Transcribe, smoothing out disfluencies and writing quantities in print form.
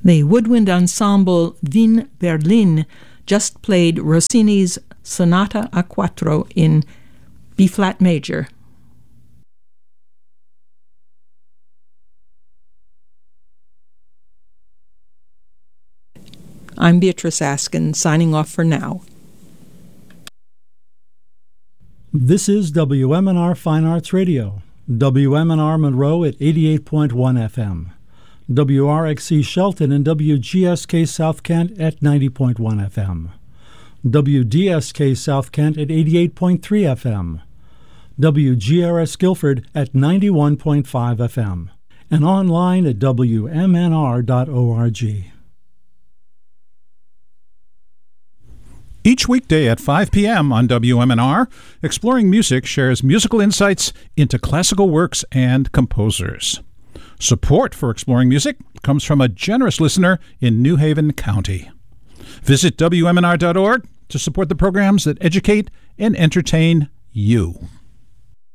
The woodwind ensemble Wien Berlin just played Rossini's Sonata a Quattro in B-flat major. I'm Beatrice Askin, signing off for now. This is WMNR Fine Arts Radio, WMNR Monroe at 88.1 FM, WRXC Shelton and WGSK South Kent at 90.1 FM, WDSK South Kent at 88.3 FM, WGRS Guilford at 91.5 FM, and online at WMNR.org. Each weekday at 5 p.m. on WMNR, Exploring Music shares musical insights into classical works and composers. Support for Exploring Music comes from a generous listener in New Haven County. Visit WMNR.org to support the programs that educate and entertain you.